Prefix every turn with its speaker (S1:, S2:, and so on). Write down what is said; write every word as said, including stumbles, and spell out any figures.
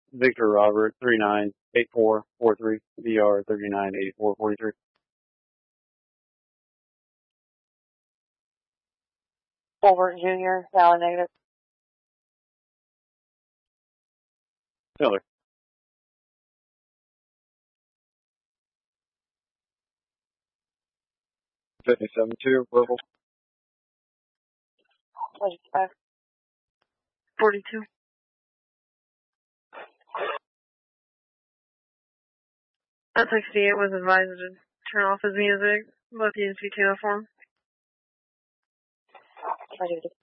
S1: Victor Robert, three nine eight four four three, V R three nine eight four four three.
S2: Fulbert Junior, Sally negative.
S1: Taylor. fifty-seven two, purple.
S2: twenty-five. forty-two. At sixty-eight was advised to turn off his music, both units be uniform.